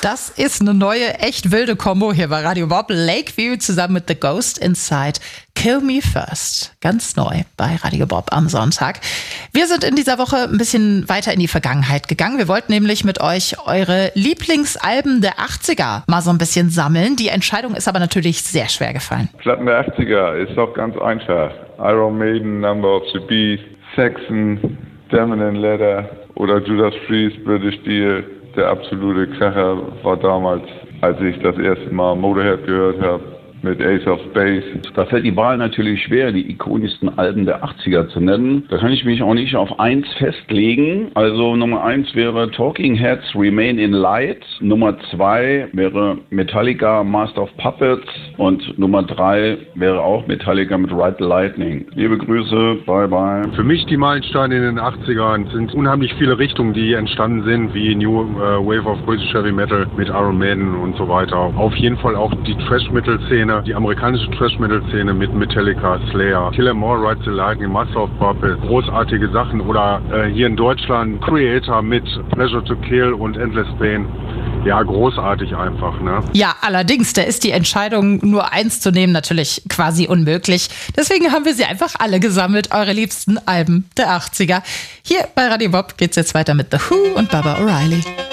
Das ist eine neue, echt wilde Kombo hier bei Radio Bob. Lakeview zusammen mit The Ghost Inside. Kill Me First. Ganz neu bei Radio Bob am Sonntag. Wir sind in dieser Woche ein bisschen weiter in die Vergangenheit gegangen. Wir wollten nämlich mit euch eure Lieblingsalben der 80er mal so ein bisschen sammeln. Die Entscheidung ist aber natürlich sehr schwer gefallen. Platten der 80er ist doch ganz einfach. Iron Maiden, Number of the Beast, Saxon, Diamond and Leather oder Judas Priest, British Steel. Der absolute Kracher war damals, als ich das erste Mal Motorhead gehört habe, mit Ace of Space. Da fällt die Wahl natürlich schwer, die ikonischsten Alben der 80er zu nennen. Da kann ich mich auch nicht auf eins festlegen. Also Nummer 1 wäre Talking Heads, Remain in Light. Nummer 2 wäre Metallica, Master of Puppets. Und Nummer 3 wäre auch Metallica mit Ride the Lightning. Liebe Grüße, bye bye. Für mich die Meilensteine in den 80ern sind unheimlich viele Richtungen, die entstanden sind, wie New Wave of British Heavy Metal mit Iron Maiden und so weiter. Auf jeden Fall auch die Thrash-Metal-Szene, die amerikanische Thrash-Metal-Szene mit Metallica, Slayer, Kill 'Em All, Ride the Lightning, Master of Puppets, großartige Sachen. Oder hier in Deutschland Creator mit Pleasure to Kill und Endless Pain. Ja, großartig einfach, ne? Ja, allerdings, da ist die Entscheidung, nur eins zu nehmen, natürlich quasi unmöglich. Deswegen haben wir sie einfach alle gesammelt, eure liebsten Alben der 80er. Hier bei Radio Bob geht's jetzt weiter mit The Who und Baba O'Reilly.